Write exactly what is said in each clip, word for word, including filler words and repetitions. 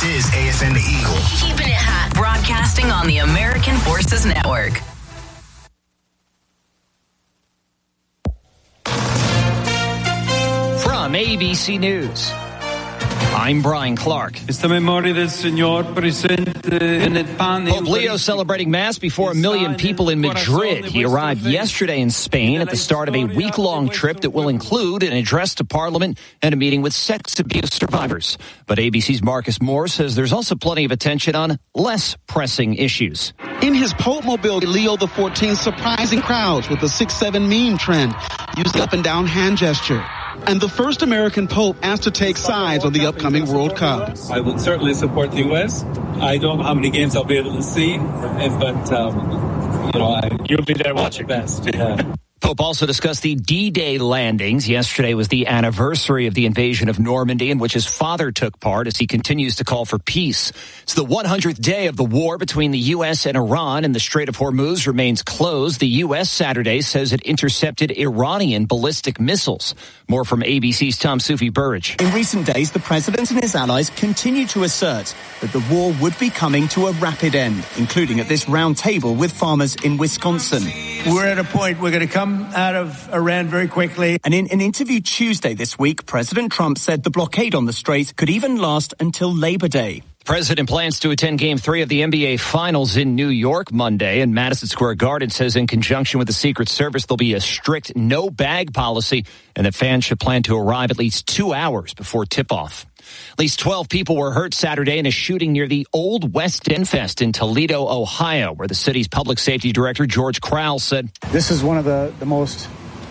This is A S N The Eagle. Keeping it hot, broadcasting on the American Forces Network. From A B C News, I'm Brian Clark. Esta memoria del Señor presente en el pan. Pope Leo celebrating Mass before a million people in Madrid. He arrived yesterday in Spain at the start of a week-long trip that will include an address to Parliament and a meeting with sex abuse survivors. But A B C's Marcus Moore says there's also plenty of attention on less pressing issues. In his Pope Mobile, Leo the fourteenth surprising crowds with the six seven meme trend, used up and down hand gesture. And the first American Pope asked to take sides on the upcoming World Cup. I would certainly support the U S. I don't know how many games I'll be able to see, but, um, you know, I, you'll be there watching best. Yeah. Pope also discussed the D-Day landings. Yesterday was the anniversary of the invasion of Normandy, in which his father took part as he continues to call for peace. It's the one hundredth day of the war between the U S and Iran, and the Strait of Hormuz remains closed. The U S Saturday says it intercepted Iranian ballistic missiles. More from A B C's Tom Sufi Burridge. In recent days, the president and his allies continue to assert that the war would be coming to a rapid end, including at this round table with farmers in Wisconsin. We're at a point we're going to come out of Iran very quickly. And in an interview Tuesday this week, President Trump said the blockade on the Strait could even last until Labor Day. The president plans to attend Game three of the N B A Finals in New York Monday, and Madison Square Garden says in conjunction with the Secret Service there'll be a strict no-bag policy and that fans should plan to arrive at least two hours before tip-off. At least twelve people were hurt Saturday in a shooting near the Old West End Fest in Toledo, Ohio, where the city's public safety director, George Crowell, said, "This is one of the, the most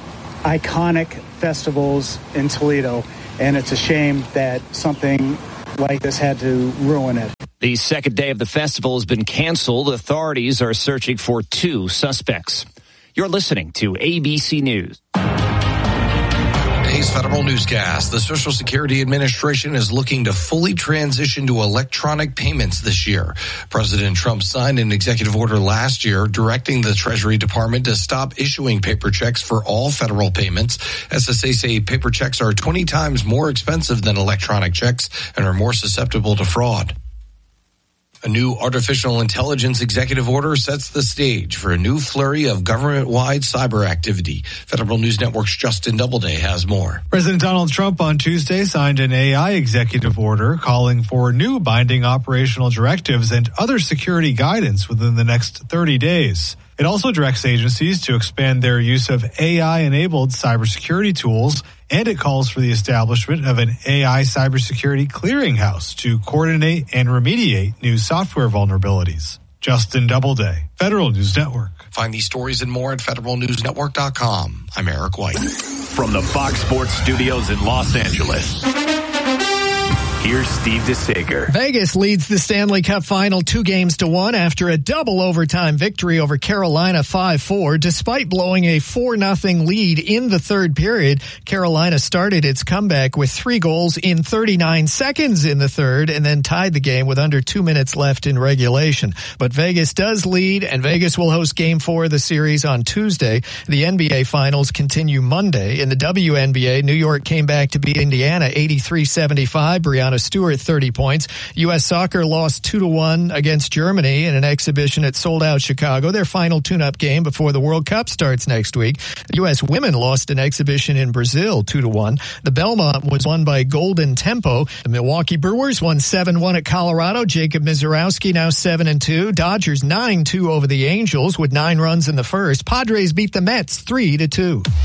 iconic festivals in Toledo, and it's a shame that something like this had to ruin it." The second day of the festival has been canceled. Authorities are searching for two suspects. You're listening to A B C News. Today's Federal Newscast. The Social Security Administration is looking to fully transition to electronic payments this year. President Trump signed an executive order last year directing the Treasury Department to stop issuing paper checks for all federal payments. S S A say paper checks are twenty times more expensive than electronic checks and are more susceptible to fraud. A new artificial intelligence executive order sets the stage for a new flurry of government-wide cyber activity. Federal News Network's Justin Doubleday has more. President Donald Trump on Tuesday signed an A I executive order calling for new binding operational directives and other security guidance within the next thirty days. It also directs agencies to expand their use of A I-enabled cybersecurity tools, and it calls for the establishment of an A I cybersecurity clearinghouse to coordinate and remediate new software vulnerabilities. Justin Doubleday, Federal News Network. Find these stories and more at federal news network dot com. I'm Eric White. From the Fox Sports Studios in Los Angeles, here's Steve DeSager. Vegas leads the Stanley Cup final two games to one after a double overtime victory over Carolina five four. Despite blowing a four nothing lead in the third period, Carolina started its comeback with three goals in thirty-nine seconds in the third and then tied the game with under two minutes left in regulation. But Vegas does lead, and Vegas will host game four of the series on Tuesday. The N B A finals continue Monday. In the W N B A, New York came back to beat Indiana eighty-three seventy-five. Brianna Stewart, thirty points. U S Soccer lost two to one against Germany in an exhibition at sold-out Chicago, their final tune-up game before the World Cup starts next week. The U S women lost an exhibition in Brazil two to one. The Belmont was won by Golden Tempo. The Milwaukee Brewers won seven one at Colorado. Jacob Mizorowski now seven and two. Dodgers nine two over the Angels with nine runs in the first. Padres beat the Mets three to two.